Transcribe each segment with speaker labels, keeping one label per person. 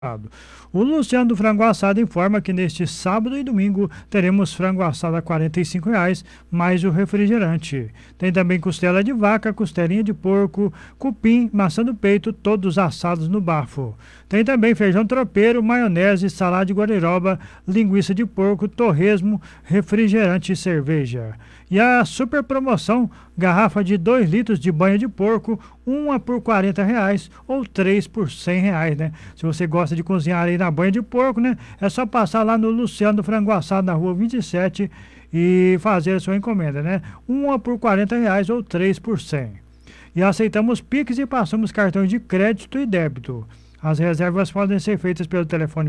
Speaker 1: O Luciano do Frango Assado informa que neste sábado e domingo teremos frango assado a R$ 45, mais o refrigerante. Tem também costela de vaca, costelinha de porco, cupim, maçã do peito, todos assados no bafo. Tem também feijão tropeiro, maionese, salada de guariroba, linguiça de porco, torresmo, refrigerante e cerveja. E a super promoção, garrafa de 2 litros de banha de porco, uma por R$ 40 ou 3 por R$ 100, né? Se você gosta de cozinhar aí na banha de porco, né? É só passar lá no Luciano do Frango Assado, na rua 27, e fazer a sua encomenda, né? Uma por R$ 40 ou 3 por 100. E aceitamos Pix e passamos cartões de crédito e débito. As reservas podem ser feitas pelo telefone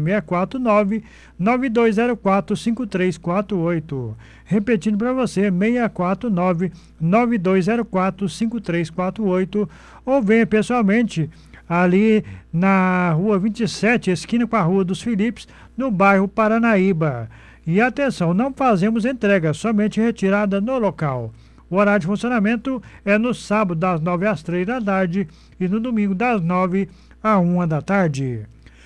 Speaker 1: 649-9204-5348. Repetindo para você, 649-9204-5348. Ou venha pessoalmente ali na rua 27, esquina com a Rua dos Filipes, no bairro Paranaíba. E atenção, não fazemos entrega, somente retirada no local. O horário de funcionamento é no sábado das 9 às 3 da tarde e no domingo das 9 à 1 da tarde.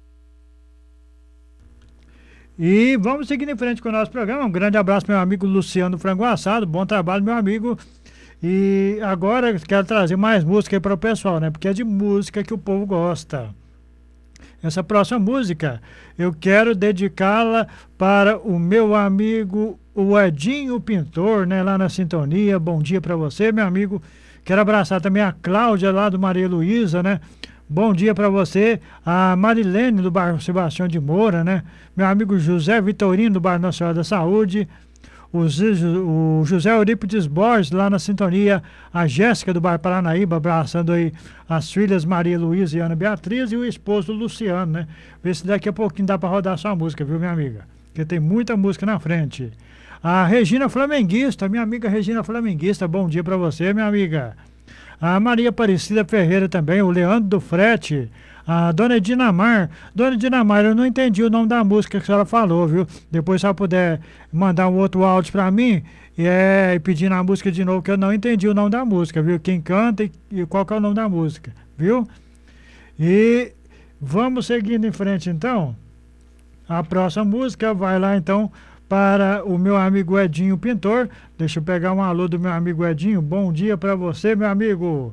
Speaker 1: E vamos seguindo em frente com o nosso programa. Um grande abraço, meu amigo Luciano Frango Assado. Bom trabalho, meu amigo. E agora quero trazer mais música aí para o pessoal, né? Porque é de música que o povo gosta. Essa próxima música eu quero dedicá-la para o meu amigo, o Edinho Pintor, né? Lá na sintonia. Bom dia para você, meu amigo. Quero abraçar também a Cláudia lá do Maria Luísa, né? Bom dia para você, a Marilene do bairro Sebastião de Moura, né? Meu amigo José Vitorino do bairro Nossa Senhora da Saúde, o José Eurípides Borges lá na sintonia, a Jéssica do bairro Paranaíba, abraçando aí as filhas Maria Luísa e Ana Beatriz e o esposo Luciano, né? Vê se daqui a pouquinho dá para rodar sua música, viu, minha amiga? Porque tem muita música na frente. A Regina Flamenguista, minha amiga Regina Flamenguista, bom dia para você, minha amiga. A Maria Aparecida Ferreira também, o Leandro do Frete, a Dona Dinamar. Dona Dinamar, eu não entendi o nome da música que a senhora falou, viu? Depois, se ela puder mandar um outro áudio para mim e pedir a música de novo, que eu não entendi o nome da música, viu? Quem canta e qual que é o nome da música, viu? E vamos seguindo em frente, então. A próxima música vai lá, então, para o meu amigo Edinho Pintor. Deixa eu pegar um alô do meu amigo Edinho. Bom dia para você, meu amigo.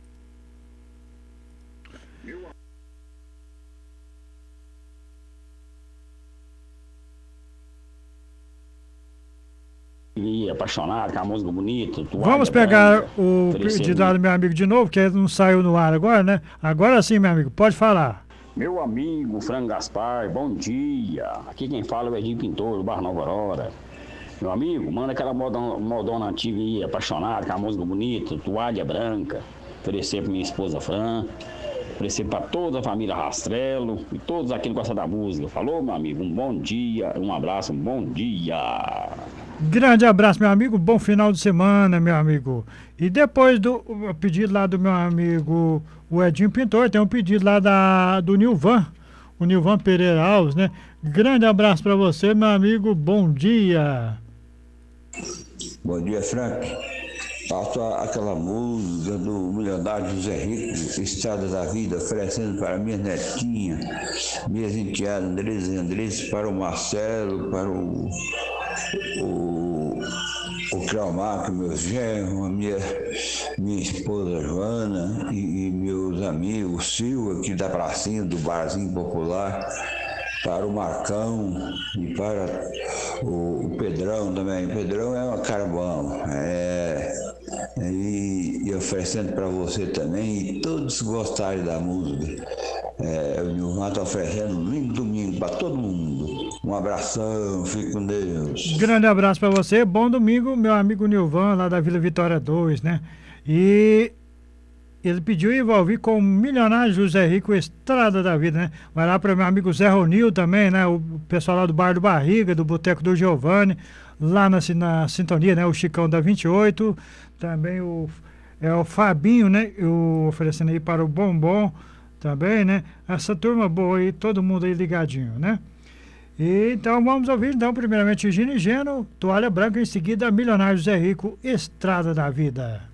Speaker 2: Apaixonado, com a música bonita.
Speaker 1: Vamos pegar o pedido lá do meu amigo de novo, que ele não saiu no ar agora, né? Agora sim, meu amigo, pode falar.
Speaker 2: Meu amigo Frango Gaspar, bom dia. Aqui quem fala é o Edinho Pintor, do Bar Nova Aurora. Meu amigo, manda aquela modona antiga aí, apaixonada, com a música bonita, toalha branca. Oferecer para minha esposa Fran, oferecer para toda a família Rastrelo e todos aqui que gostam da música. Falou, meu amigo, um bom dia, um abraço, um bom dia.
Speaker 1: Grande abraço, meu amigo, bom final de semana, meu amigo. E depois do pedido lá do meu amigo, o Edinho Pintor, tem um pedido lá do Nilvan, o Nilvan Pereira Alves, né? Grande abraço para você, meu amigo, bom dia.
Speaker 3: Bom dia, Frank. Passo aquela música do milionário José Rico, Estrada da Vida, oferecendo para minha netinha, minhas enteadas Andresa e Andressa, para o Marcelo, para o Cleomarco, meu genro, minha esposa Joana e meus amigos Silva, aqui da pracinha do Barzinho Popular, para o Marcão e para o Pedrão também. O Pedrão é um cara bom, e oferecendo para você também, e todos gostarem da música. O Nilvan está oferecendo um lindo domingo para todo mundo. Um abração, fique com Deus.
Speaker 1: Grande abraço para você, bom domingo, meu amigo Nilvan, lá da Vila Vitória 2, né? E ele pediu envolver com o milionário José Rico, Estrada da Vida, né? Vai lá para meu amigo Zé Ronil também, né? O pessoal lá do Bar do Barriga, do Boteco do Giovanni, lá na sintonia, né? O Chicão da 28, também o Fabinho, né? Oferecendo aí para o Bombom também, né? Essa turma boa aí, todo mundo aí ligadinho, né? E, então vamos ouvir, então, primeiramente Gino e Geno, Toalha Branca, em seguida Milionário José Rico, Estrada da Vida.